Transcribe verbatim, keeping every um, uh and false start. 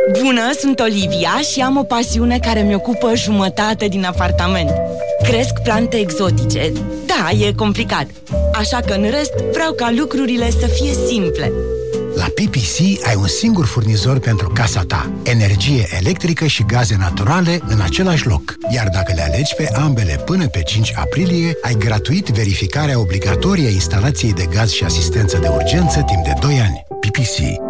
Bună, sunt Olivia și am o pasiune care mi ocupă jumătate din apartament. Cresc plante exotice. Da, e complicat. Așa că în rest vreau ca lucrurile să fie simple. La P P C ai un singur furnizor pentru casa ta. Energie electrică și gaze naturale în același loc. Iar dacă le alegi pe ambele până pe cinci aprilie, ai gratuit verificarea obligatorie a instalației de gaz și asistență de urgență timp de doi ani. P P C.